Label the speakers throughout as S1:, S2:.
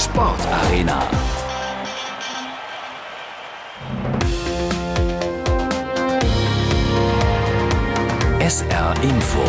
S1: Sportarena. SR Info.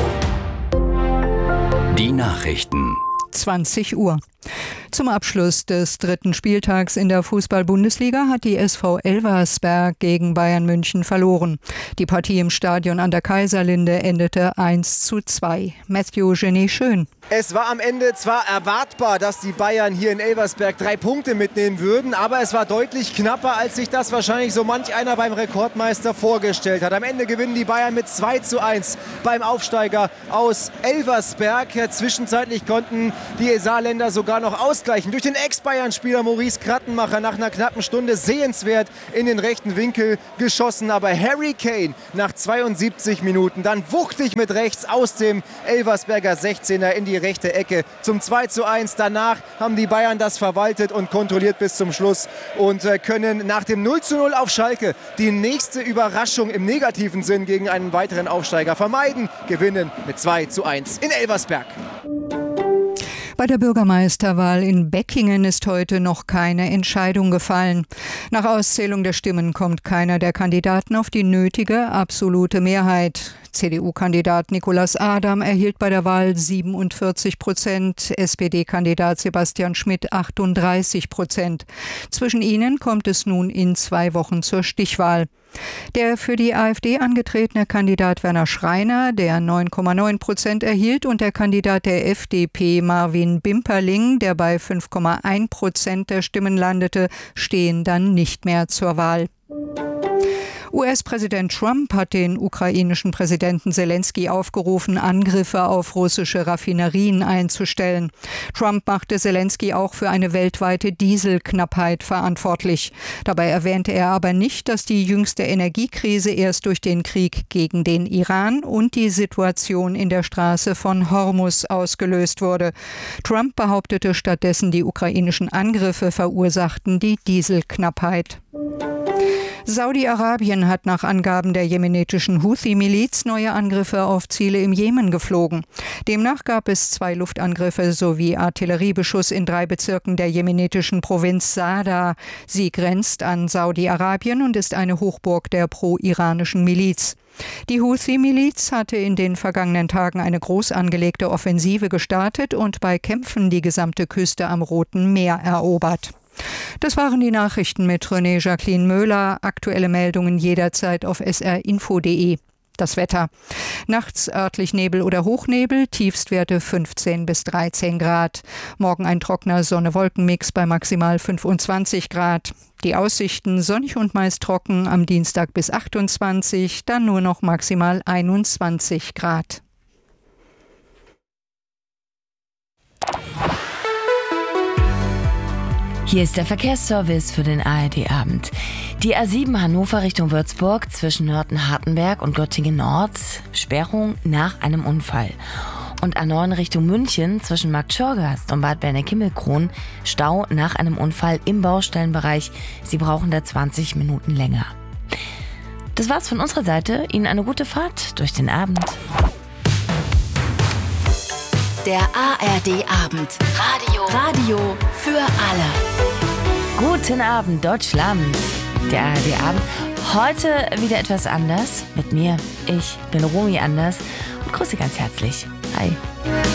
S1: Die Nachrichten.
S2: 20 Uhr. Zum Abschluss des dritten Spieltags in der Fußball-Bundesliga hat die SV Elversberg gegen Bayern München verloren. Die Partie im Stadion an der Kaiserlinde endete 1:2. Matthew Genet-Schön.
S3: Es war am Ende zwar erwartbar, dass die Bayern hier in Elversberg 3 Punkte mitnehmen würden, aber es war deutlich knapper, als sich das wahrscheinlich so manch einer beim Rekordmeister vorgestellt hat. Am Ende gewinnen die Bayern mit 2:1 beim Aufsteiger aus Elversberg. Zwischenzeitlich konnten die Saarländer sogar noch ausgleichen durch den Ex-Bayern-Spieler Maurice Krattenmacher nach einer knappen Stunde sehenswert in den rechten Winkel geschossen. Aber Harry Kane nach 72 Minuten dann wuchtig mit rechts aus dem Elversberger 16er in die rechte Ecke zum 2:1. Danach haben die Bayern das verwaltet und kontrolliert bis zum Schluss und können nach dem 0:0 auf Schalke die nächste Überraschung im negativen Sinn gegen einen weiteren Aufsteiger vermeiden. Gewinnen mit 2:1 in Elversberg.
S2: Bei der Bürgermeisterwahl in Beckingen ist heute noch keine Entscheidung gefallen. Nach Auszählung der Stimmen kommt keiner der Kandidaten auf die nötige absolute Mehrheit. CDU-Kandidat Nicolas Adam erhielt bei der Wahl 47%, SPD-Kandidat Sebastian Schmidt 38%. Zwischen ihnen kommt es nun in 2 Wochen zur Stichwahl. Der für die AfD angetretene Kandidat Werner Schreiner, der 9,9% erhielt, und der Kandidat der FDP Marvin Bimperling, der bei 5,1% der Stimmen landete, stehen dann nicht mehr zur Wahl. US-Präsident Trump hat den ukrainischen Präsidenten Selenskyj aufgerufen, Angriffe auf russische Raffinerien einzustellen. Trump machte Selenskyj auch für eine weltweite Dieselknappheit verantwortlich. Dabei erwähnte er aber nicht, dass die jüngste Energiekrise erst durch den Krieg gegen den Iran und die Situation in der Straße von Hormuz ausgelöst wurde. Trump behauptete stattdessen, die ukrainischen Angriffe verursachten die Dieselknappheit. Saudi-Arabien hat nach Angaben der jemenitischen Houthi-Miliz neue Angriffe auf Ziele im Jemen geflogen. Demnach gab es 2 Luftangriffe sowie Artilleriebeschuss in 3 Bezirken der jemenitischen Provinz Sada. Sie grenzt an Saudi-Arabien und ist eine Hochburg der pro-iranischen Miliz. Die Houthi-Miliz hatte in den vergangenen Tagen eine groß angelegte Offensive gestartet und bei Kämpfen die gesamte Küste am Roten Meer erobert. Das waren die Nachrichten mit René Jacqueline Möhler. Aktuelle Meldungen jederzeit auf srinfo.de. Das Wetter. Nachts örtlich Nebel oder Hochnebel, Tiefstwerte 15 bis 13 Grad. Morgen ein trockener Sonne-Wolken-Mix bei maximal 25 Grad. Die Aussichten sonnig und meist trocken, am Dienstag bis 28, dann nur noch maximal 21 Grad.
S4: Hier ist der Verkehrsservice für den ARD-Abend. Die A7 Hannover Richtung Würzburg zwischen Nörten-Hartenberg und Göttingen Nord, Sperrung nach einem Unfall. Und A9 Richtung München zwischen Marktschorgast und Bad Berneck-Himmelkron, Stau nach einem Unfall im Baustellenbereich. Sie brauchen da 20 Minuten länger. Das war's von unserer Seite. Ihnen eine gute Fahrt durch den Abend.
S5: Der ARD-Abend. Radio für alle.
S4: Guten Abend, Deutschland. Der ARD-Abend. Heute wieder etwas anders. Mit mir. Ich bin Romy Anders und grüße ganz herzlich. Hi.